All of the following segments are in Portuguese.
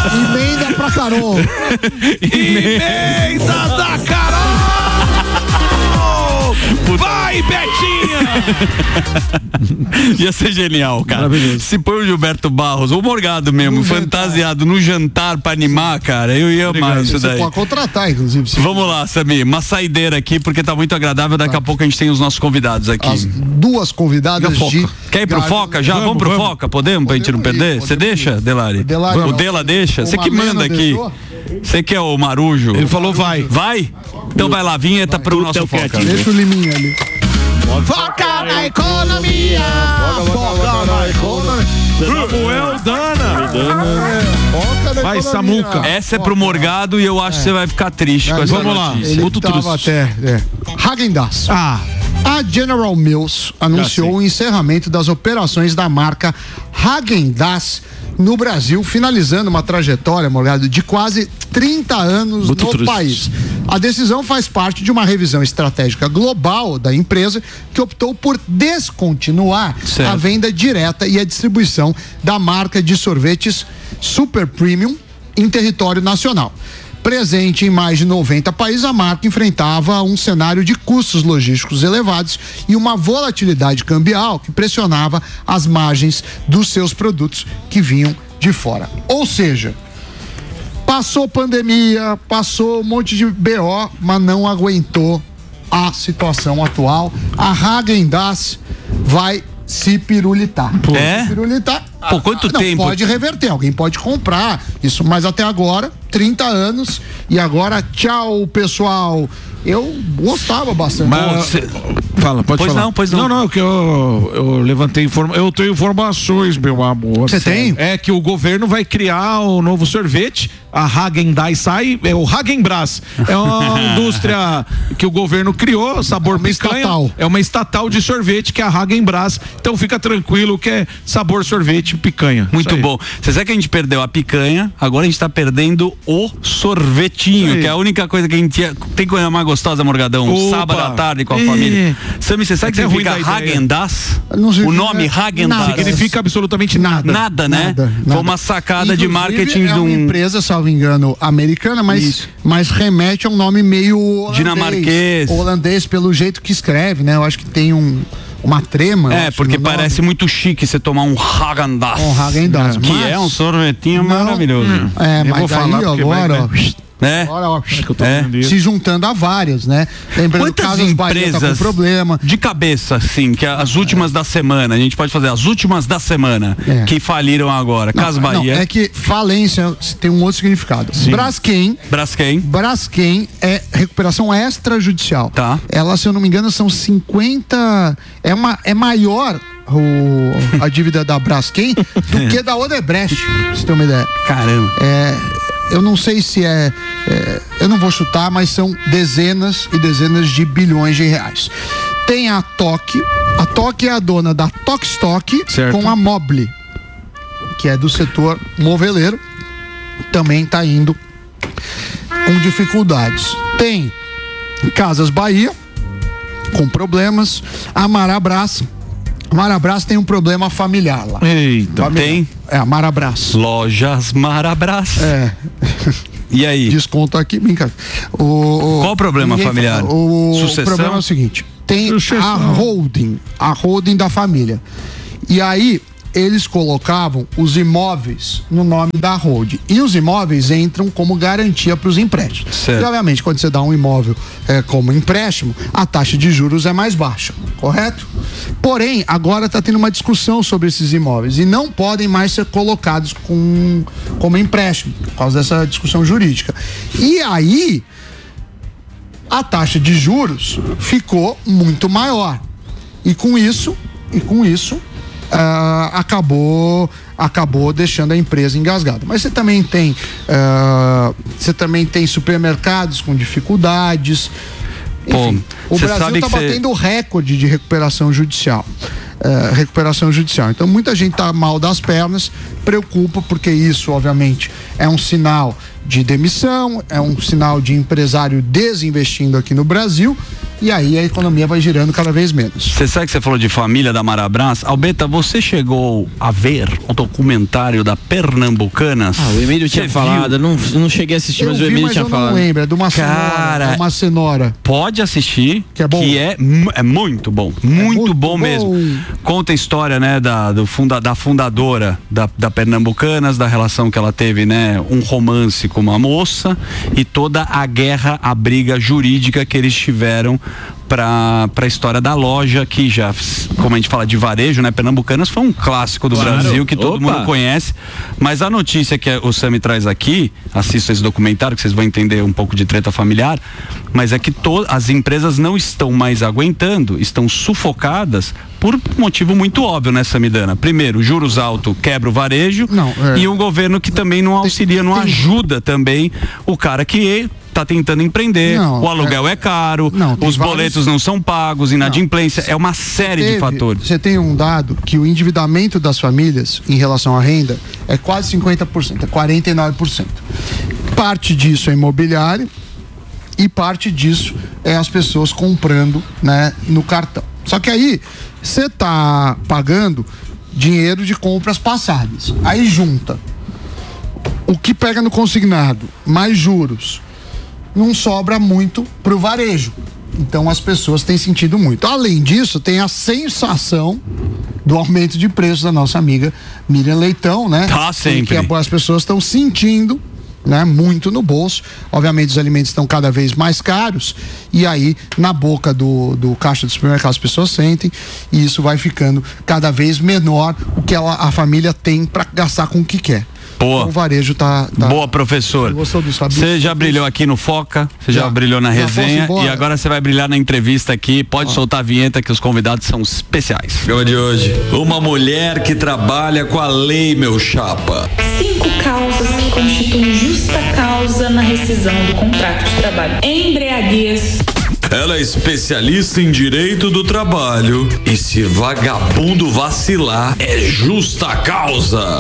Emenda pra Carol. Emenda da Carol! Vai, Betinha! Ia ser genial, cara. Se põe o Gilberto Barros, ou o Morgado mesmo, fantasiado no jantar pra animar, cara, eu ia amar isso daí. Você pode contratar, inclusive. Vamos lá, Samir, uma saideira aqui, porque tá muito agradável. Daqui a pouco a gente tem os nossos convidados aqui. As duas convidadas de... Quer ir pro Foca já? Vamos pro Foca? Podemos, pra gente não perder? Você deixa, Delari? O Dela deixa? Você que manda aqui. Você que é o marujo. Ele falou vai. Vai? Então vai lá, vinheta pro nosso Foca. Deixa o Liminha ali. Foca na economia. Foca na economia. Samuel Dana. Vai, Samuca. Essa é pro Morgado e eu acho que você vai ficar triste com essa Vamos lá. notícia. Ele tava até... Häagen-Dazs. Ah. A General Mills anunciou o encerramento das operações da marca Häagen-Dazs no Brasil, finalizando uma trajetória, Morgado, de quase 30 anos no país. A decisão faz parte de uma revisão estratégica global da empresa, que optou por descontinuar a venda direta e a distribuição da marca de sorvetes Super Premium em território nacional. Presente em mais de 90 países, a marca enfrentava um cenário de custos logísticos elevados e uma volatilidade cambial que pressionava as margens dos seus produtos que vinham de fora. Ou seja, passou pandemia, passou um monte de BO, mas não aguentou a situação atual. A Häagen-Dazs vai se pirulitar. Se pirulitar. Pô, quanto tempo? Pode reverter, alguém pode comprar isso, mas até agora, 30 anos, e agora, tchau, pessoal. Eu gostava bastante. Fala, pode falar. Pois não. Não, que eu levantei eu tenho informações, meu amor. Você tem? É que o governo vai criar o novo sorvete, a Häagen-Dazs sai, é o Häagen-Bras. É uma indústria que o governo criou, sabor picanha. Estatal. É uma estatal de sorvete que é a Häagen-Bras. Então fica tranquilo que é sabor sorvete picanha. Muito bom. Você sabe que a gente perdeu a picanha, agora a gente tá perdendo o sorvetinho, que é a única coisa que a gente tem coisa mais gostosa, Morgadão. Sábado à tarde com a família. Sammy, você sabe que significa Häagen-Dazs? O nome Häagen-Dazs significa absolutamente nada. Nada, né? Foi uma sacada de marketing de uma empresa, salvo engano, americana, mas remete a um nome meio holandês, dinamarquês. Holandês, pelo jeito que escreve, né? Eu acho que tem uma trema. Porque parece muito chique você tomar um Häagen-Dazs. Um Häagen-Dazs. Que é um sorvetinho maravilhoso. Mas aí agora, ó. Se juntando a várias, né? Lembrando que quantas Casas Bahia tá com problema. De cabeça, assim, que as últimas da semana, a gente pode fazer as últimas da semana que faliram agora. Casas Bahia. É que falência tem um outro significado. Braskem é recuperação extrajudicial. Tá. Ela, se eu não me engano, são 50. É maior a dívida da Braskem do que da Odebrecht, pra você ter uma ideia. Caramba. Eu não sei se eu não vou chutar, mas são dezenas e dezenas de bilhões de reais. Tem a Toque. A Toque é a dona da Tokstok com a Mobile, que é do setor moveleiro. Também está indo com dificuldades. Tem Casas Bahia com problemas. A Marabras tem um problema familiar lá. Eita, tem? É, a Marabras. Lojas Marabras. E aí? Desconto aqui, brincadeira. Qual o problema familiar? O problema é o seguinte: tem a holding da família. E aí, eles colocavam os imóveis no nome da holding. E os imóveis entram como garantia para os empréstimos. E, obviamente, quando você dá um imóvel como empréstimo, a taxa de juros é mais baixa, correto? Porém, agora está tendo uma discussão sobre esses imóveis e não podem mais ser colocados como empréstimo, por causa dessa discussão jurídica. E aí, a taxa de juros ficou muito maior. E com isso, acabou deixando a empresa engasgada. Mas você também tem supermercados com dificuldades. Enfim, o Brasil está batendo recorde de recuperação judicial. Então muita gente está mal das pernas, preocupa, porque isso obviamente é um sinal de demissão, é um sinal de empresário desinvestindo aqui no Brasil e aí a economia vai girando cada vez menos. Você sabe que você falou de família da Marabras? Albeta, você chegou a ver o documentário da Pernambucanas? O Emílio tinha falado, não cheguei a assistir, mas o Emílio tinha falado. Eu não lembro, é de uma cenoura. Pode assistir, que é bom. Que é muito bom, muito bom mesmo. Conta a história, né, da fundadora da Pernambucanas, da relação que ela teve, né, um romance com uma moça e toda a guerra, a briga jurídica que eles tiveram para a história da loja, que já, como a gente fala de varejo, né, Pernambucanas foi um clássico do Brasil que todo mundo conhece, mas a notícia que o Sami traz aqui, assista esse documentário que vocês vão entender um pouco de treta familiar, mas é que as empresas não estão mais aguentando, estão sufocadas por motivo muito óbvio, né, Samidana? Primeiro, juros altos quebra o varejo e um governo que também não auxilia, não ajuda também o cara que tá tentando empreender, o aluguel é caro, os boletos não são pagos, inadimplência, é uma série de fatores. Você tem um dado que o endividamento das famílias em relação à renda é quase 50%, é 49%. Parte disso é imobiliário e parte disso é as pessoas comprando, né, no cartão. Só que aí você tá pagando dinheiro de compras passadas. Aí junta o que pega no consignado, mais juros, não sobra muito pro varejo. Então as pessoas têm sentido muito. Além disso, tem a sensação do aumento de preços da nossa amiga Miriam Leitão, né? Sempre. Que as pessoas estão sentindo, né, muito no bolso. Obviamente os alimentos estão cada vez mais caros e aí na boca do caixa do supermercado as pessoas sentem e isso vai ficando cada vez menor o que a família tem para gastar com o que quer. Boa. Então, o varejo tá... Boa, professor. Você já brilhou aqui no Foca, você já brilhou na resenha e agora você vai brilhar na entrevista aqui. Pode soltar a vinheta que os convidados são especiais. Programa de hoje, uma mulher que trabalha com a lei, meu chapa. 5 causas que constituem justa causa na rescisão do contrato de trabalho. Embriaguez. Ela é especialista em direito do trabalho e se vagabundo vacilar é justa causa.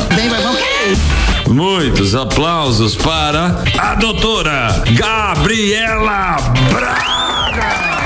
Muitos aplausos para a doutora Gabriela Braga.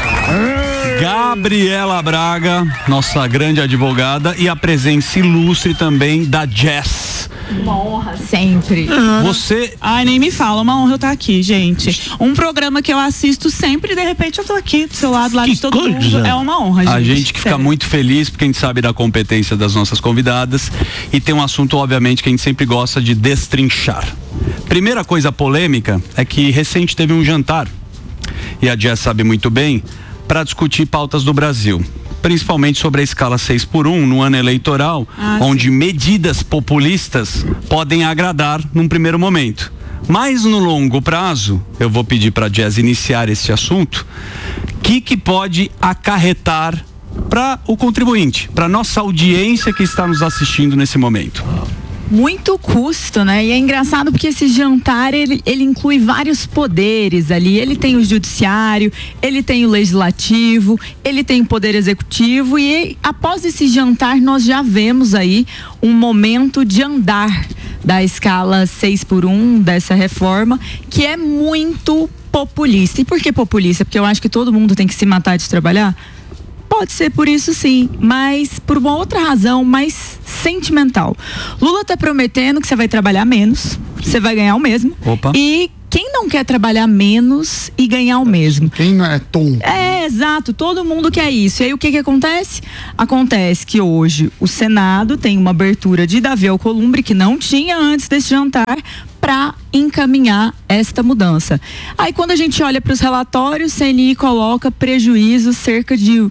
Gabriela Braga, nossa grande advogada, e a presença ilustre também da Jess. Uma honra sempre. Você... Ai, nem me fala, uma honra eu estar aqui, gente. Um programa que eu assisto sempre e de repente eu tô aqui do seu lado, lá de todo mundo. É uma honra, gente. A gente que fica muito feliz porque a gente sabe da competência das nossas convidadas e tem um assunto, obviamente, que a gente sempre gosta de destrinchar. Primeira coisa polêmica é que recente teve um jantar, e a Jess sabe muito bem, para discutir pautas do Brasil. Principalmente sobre a escala 6x1 no ano eleitoral, onde medidas populistas podem agradar num primeiro momento. Mas no longo prazo, eu vou pedir para a Jess iniciar esse assunto, que pode acarretar para o contribuinte, para nossa audiência que está nos assistindo nesse momento. Muito custo, né? E é engraçado porque esse jantar, ele inclui vários poderes ali. Ele tem o judiciário, ele tem o legislativo, ele tem o poder executivo e após esse jantar nós já vemos aí um momento de andar da escala 6x1 dessa reforma, que é muito populista. E por que populista? Porque eu acho que todo mundo tem que se matar de trabalhar? Pode ser por isso sim, mas por uma outra razão mais sentimental. Lula tá prometendo que você vai trabalhar menos, você vai ganhar o mesmo. Opa. E quem não quer trabalhar menos e ganhar o mesmo? Quem não é tonto? É, exato, todo mundo quer isso. E aí o que acontece? Acontece que hoje o Senado tem uma abertura de Davi Alcolumbre, que não tinha antes desse jantar, para encaminhar esta mudança. Aí quando a gente olha para os relatórios, CNI coloca prejuízo cerca de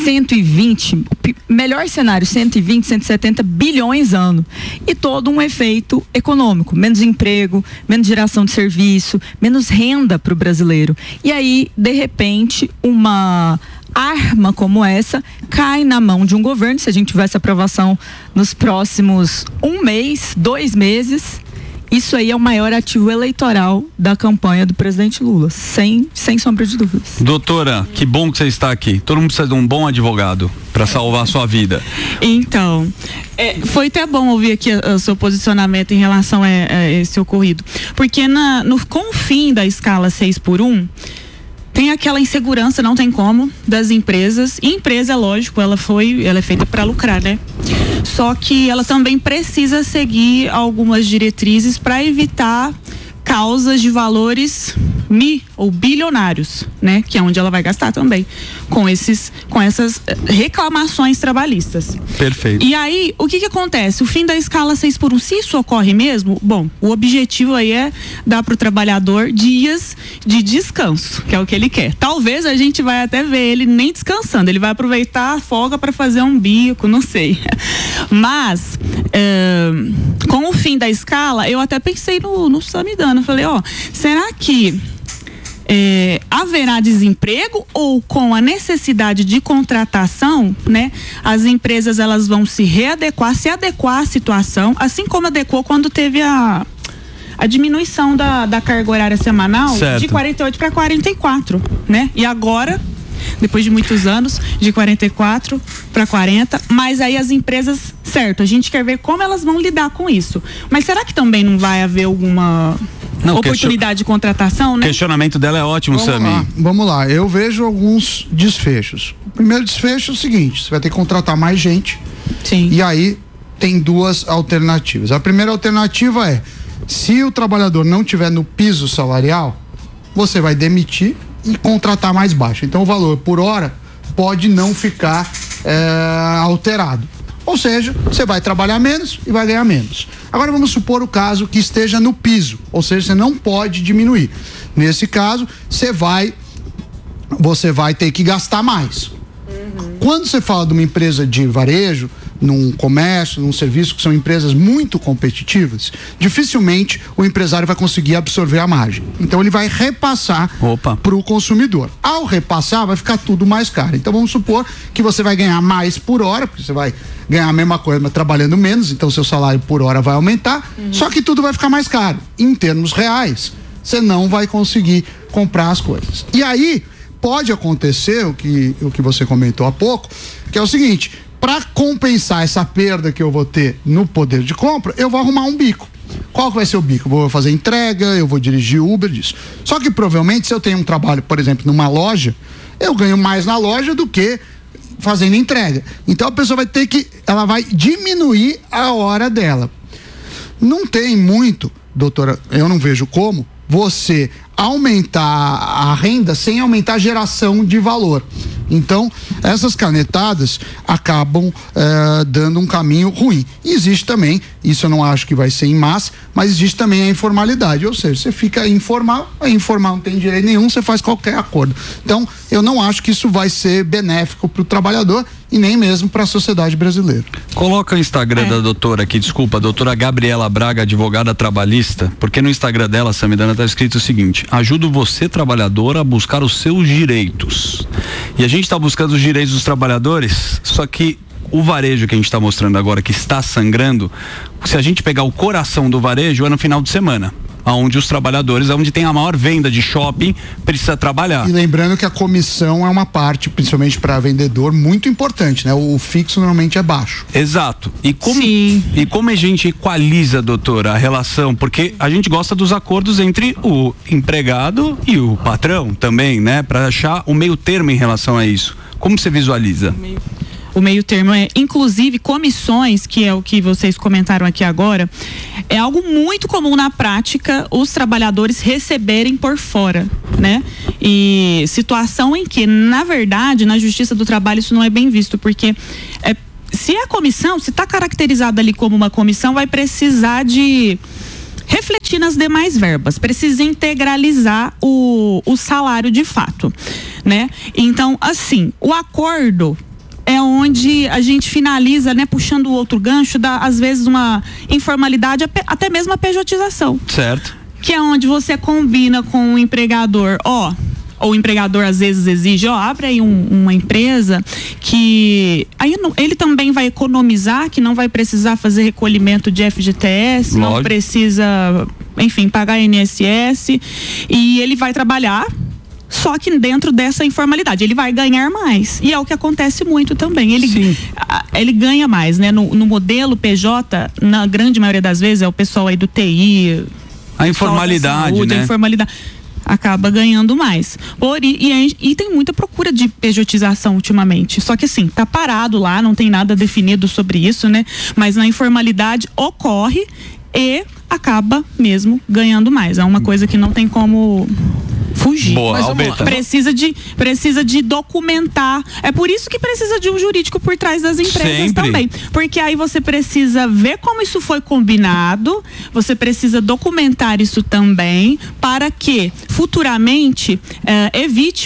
120, melhor cenário, 120, 170 bilhões ano. E todo um efeito econômico, menos emprego, menos geração de serviço, menos renda para o brasileiro. E aí, de repente, uma arma como essa cai na mão de um governo, se a gente tivesse aprovação nos próximos 1 mês, 2 meses, isso aí é o maior ativo eleitoral da campanha do presidente Lula, sem sombra de dúvidas. Doutora, que bom que você está aqui. Todo mundo precisa de um bom advogado para salvar a sua vida. Então, foi até bom ouvir aqui o seu posicionamento em relação a esse ocorrido, porque com o fim da escala 6x1, tem aquela insegurança, não tem como, das empresas. E empresa, lógico, ela é feita para lucrar, né? Só que ela também precisa seguir algumas diretrizes para evitar causas de valores ou bilionários, né? Que é onde ela vai gastar também com essas reclamações trabalhistas. Perfeito. E aí, o que acontece? O fim da escala 6x1, se isso ocorre mesmo, bom, o objetivo aí é dar pro trabalhador dias de descanso, que é o que ele quer. Talvez a gente vai até ver ele nem descansando, ele vai aproveitar a folga para fazer um bico, não sei. Mas, com o fim da escala, eu até pensei no Samidana, falei, será que haverá desemprego, ou com a necessidade de contratação, né, as empresas elas vão se adequar à situação, assim como adequou quando teve a diminuição da carga horária semanal, certo, de 48 para 44, né? E agora, depois de muitos anos, de 44 para 40, mas aí as empresas, certo, a gente quer ver como elas vão lidar com isso. Mas será que também não vai haver alguma oportunidade de contratação, né? O questionamento dela é ótimo, Sami. Vamos lá, eu vejo alguns desfechos. O primeiro desfecho é o seguinte: você vai ter que contratar mais gente. Sim. E aí tem duas alternativas. A primeira alternativa é, se o trabalhador não tiver no piso salarial, você vai demitir e contratar mais baixo. Então o valor por hora pode não ficar alterado. Ou seja, você vai trabalhar menos e vai ganhar menos. Agora vamos supor o caso que esteja no piso, ou seja, você não pode diminuir. Nesse caso, você vai ter que gastar mais. Quando você fala de uma empresa de varejo, num comércio, num serviço, que são empresas muito competitivas, dificilmente o empresário vai conseguir absorver a margem. Então ele vai repassar para o consumidor. Ao repassar, vai ficar tudo mais caro. Então vamos supor que você vai ganhar mais por hora, porque você vai ganhar a mesma coisa, mas trabalhando menos, então seu salário por hora vai aumentar, só que tudo vai ficar mais caro. Em termos reais, você não vai conseguir comprar as coisas. E aí, pode acontecer o que você comentou há pouco, que é o seguinte: para compensar essa perda que eu vou ter no poder de compra, eu vou arrumar um bico. Qual que vai ser o bico? Vou fazer entrega, eu vou dirigir Uber, disso. Só que provavelmente, se eu tenho um trabalho, por exemplo, numa loja, eu ganho mais na loja do que fazendo entrega. Então a pessoa ela vai diminuir a hora dela. Não tem muito, doutora, eu não vejo como você aumentar a renda sem aumentar a geração de valor. Então, essas canetadas acabam dando um caminho ruim. E existe também, isso eu não acho que vai ser em massa, mas existe também a informalidade, ou seja, você fica informal, a informal não tem direito nenhum, você faz qualquer acordo. Então, eu não acho que isso vai ser benéfico para o trabalhador e nem mesmo para a sociedade brasileira. Coloca o Instagram da doutora aqui, desculpa, a doutora Gabriela Braga, advogada trabalhista, porque no Instagram dela, Samidana, está escrito o seguinte: ajudo você, trabalhador, a buscar os seus direitos. E a gente está buscando os direitos dos trabalhadores, só que o varejo que a gente está mostrando agora, que está sangrando, se a gente pegar o coração do varejo, é no final de semana, onde os trabalhadores, onde tem a maior venda de shopping, precisa trabalhar. E lembrando que a comissão é uma parte, principalmente para vendedor, muito importante, né? O fixo normalmente é baixo. Exato. E como a gente equaliza, doutora, a relação? Porque a gente gosta dos acordos entre o empregado e o patrão também, né? Para achar o meio termo em relação a isso. Como você visualiza? O meio termo é, inclusive, comissões, que é o que vocês comentaram aqui agora, é algo muito comum na prática os trabalhadores receberem por fora, né? E situação em que, na verdade, na Justiça do Trabalho isso não é bem visto, porque se a comissão, se está caracterizada ali como uma comissão, vai precisar de refletir nas demais verbas, precisa integralizar o salário de fato, né? Então, assim, o acordo é onde a gente finaliza, né, puxando o outro gancho, às vezes uma informalidade, até mesmo a pejotização. Certo. Que é onde você combina com o empregador, ou o empregador às vezes exige, abre aí uma empresa que aí ele também vai economizar, que não vai precisar fazer recolhimento de FGTS, não precisa, enfim, pagar INSS, e ele vai trabalhar, só que dentro dessa informalidade, ele vai ganhar mais. E é o que acontece muito também. Ele ganha mais, né? No modelo PJ, na grande maioria das vezes, é o pessoal aí do TI. A informalidade, saúde, né? A informalidade. acaba ganhando mais. E tem muita procura de pejotização ultimamente. Só que assim, tá parado lá, não tem nada definido sobre isso, né? Mas na informalidade ocorre e acaba mesmo ganhando mais. É uma coisa que não tem como fugir. Boa, Albeta. Precisa de documentar. É por isso que precisa de um jurídico por trás das empresas também. Porque aí você precisa ver como isso foi combinado, você precisa documentar isso também, para que futuramente evite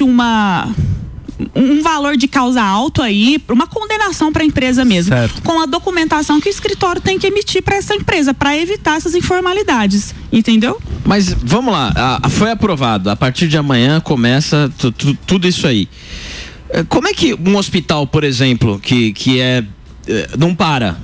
um valor de causa alto aí, uma condenação para a empresa mesmo, certo, com a documentação que o escritório tem que emitir para essa empresa, para evitar essas informalidades, entendeu? Mas vamos lá, foi aprovado, a partir de amanhã começa tudo isso aí. Como é que um hospital, por exemplo, que não para,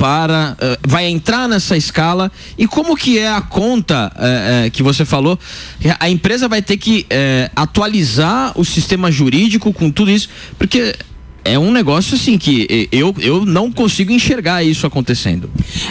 vai entrar nessa escala, e como que é a conta que você falou? A empresa vai ter que atualizar o sistema jurídico com tudo isso, porque é um negócio assim que eu não consigo enxergar isso acontecendo.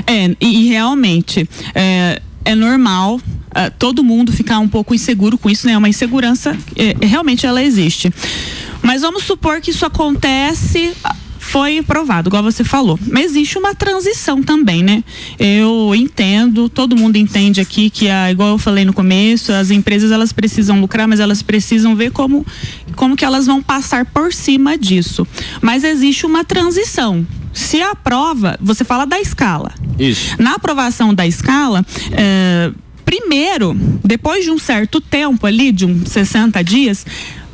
E realmente é normal todo mundo ficar um pouco inseguro com isso, né? Uma insegurança, realmente ela existe. Mas vamos supor que isso acontece, foi aprovado, igual você falou. Mas existe uma transição também, né? Eu entendo, todo mundo entende aqui que, igual eu falei no começo, as empresas elas precisam lucrar, mas elas precisam ver como que elas vão passar por cima disso. Mas existe uma transição. Se aprova, você fala da escala. Isso. Na aprovação da escala, primeiro, depois de um certo tempo ali, de uns 60 dias,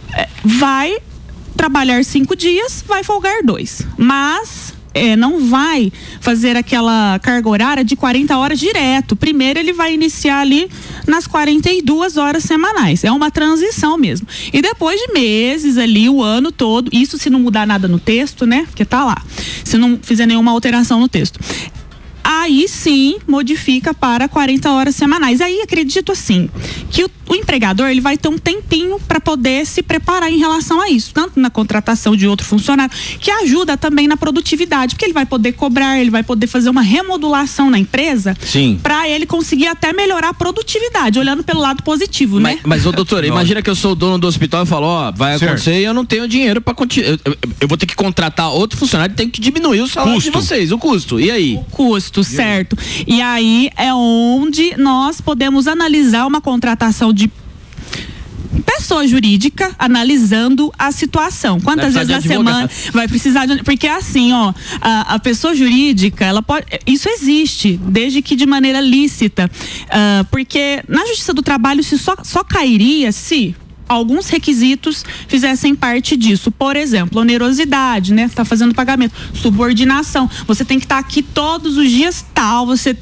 vai trabalhar 5 dias, vai folgar 2. Mas não vai fazer aquela carga horária de 40 horas direto. Primeiro ele vai iniciar ali nas 42 horas semanais. É uma transição mesmo. E depois de meses ali, o ano todo, isso se não mudar nada no texto, né? Porque tá lá. Se não fizer nenhuma alteração no texto. Aí sim modifica para 40 horas semanais. Aí acredito assim que o empregador ele vai ter um tempinho para poder se preparar em relação a isso, tanto na contratação de outro funcionário, que ajuda também na produtividade, porque ele vai poder cobrar, ele vai poder fazer uma remodulação na empresa, para ele conseguir até melhorar a produtividade, olhando pelo lado positivo, né? Mas doutor, imagina que eu sou o dono do hospital e falo, vai acontecer e eu não tenho dinheiro para continuar. Eu vou ter que contratar outro funcionário, tem que diminuir o salário de vocês, o custo. E aí? O custo, certo. E aí é onde nós podemos analisar uma contratação de pessoa jurídica, analisando a situação. Quantas vezes na semana vai precisar de... Porque assim, a pessoa jurídica, ela pode... Isso existe, desde que de maneira lícita. Porque na Justiça do Trabalho isso só cairia se alguns requisitos fizessem parte disso. Por exemplo, onerosidade, né? Tá fazendo pagamento. Subordinação. Você tem que estar aqui todos os dias tal. Você...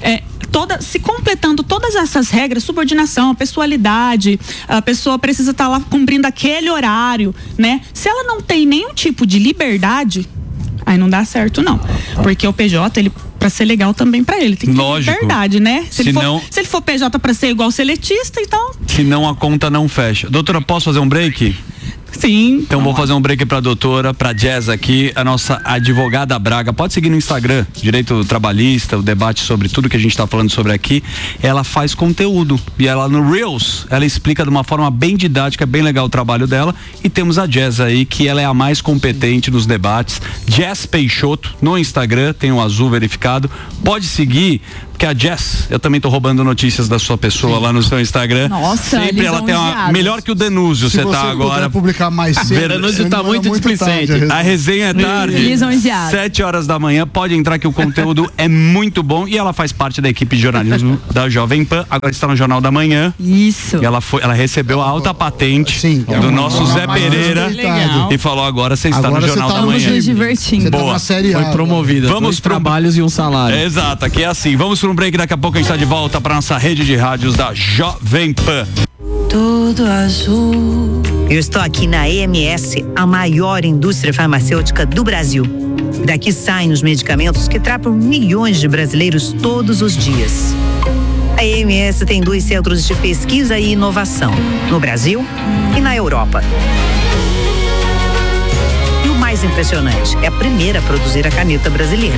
se completando todas essas regras, subordinação, pessoalidade, a pessoa precisa estar lá cumprindo aquele horário, né? Se ela não tem nenhum tipo de liberdade, aí não dá certo não, porque o PJ, ele para ser legal também para ele, tem que ter liberdade, né? Se ele for PJ para ser igual seletista, então... Senão a conta não fecha. Doutora, posso fazer um break? Sim. Então vou fazer um break pra doutora, pra Jazz aqui, a nossa advogada Braga. Pode seguir no Instagram, Direito Trabalhista, o debate sobre tudo que a gente tá falando sobre aqui. Ela faz conteúdo e ela no Reels, ela explica de uma forma bem didática, bem legal o trabalho dela. E temos a Jazz aí, que ela é a mais competente nos debates. Jazz Peixoto no Instagram, tem o azul verificado. Pode seguir, porque a Jazz, eu também tô roubando notícias da sua pessoa lá no seu Instagram. Nossa, sempre ela tem uma melhor que o Denúzio, você tá agora. Publicar mais cedo. O Denúzio tá muito displicente. A resenha é tarde, 7 horas da manhã, pode entrar que o conteúdo é muito bom e ela faz parte da equipe de jornalismo da Jovem Pan, agora está no Jornal da Manhã. Isso. E ela recebeu a alta patente do nosso Zé Pereira e falou, agora você está no Jornal da Manhã. Nos divertindo. Boa. Foi promovida. Vamos para trabalhos e um salário. Exato, aqui é assim. Vamos para um break, daqui a pouco a gente está de volta para nossa rede de rádios da Jovem Pan. Tudo azul. Eu estou aqui na EMS, a maior indústria farmacêutica do Brasil. Daqui saem os medicamentos que tratam milhões de brasileiros todos os dias. A EMS tem 2 centros de pesquisa e inovação, no Brasil e na Europa. E o mais impressionante, é a primeira a produzir a caneta brasileira.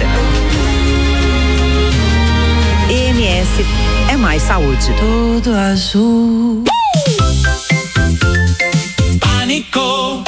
EMS é mais saúde. Tudo azul. Pânico.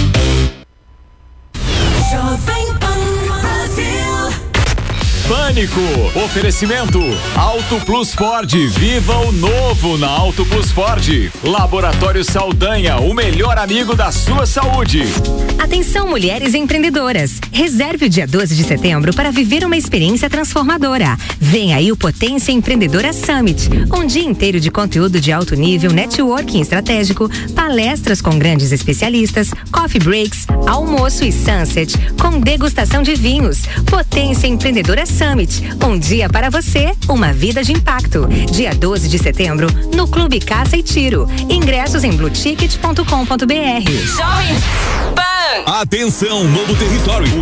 Pânico, oferecimento Auto Plus Ford, viva o novo na Auto Plus Ford. Laboratório Saldanha, o melhor amigo da sua saúde. Atenção, mulheres empreendedoras, reserve o dia 12 de setembro para viver uma experiência transformadora. Vem aí o Potência Empreendedora Summit, um dia inteiro de conteúdo de alto nível, networking estratégico, palestras com grandes especialistas, coffee breaks, almoço e sunset, com degustação de vinhos. Potência Empreendedora Summit, um dia para você, uma vida de impacto. Dia 12 de setembro, no Clube Caça e Tiro. Ingressos em blueticket.com.br. Atenção, novo território.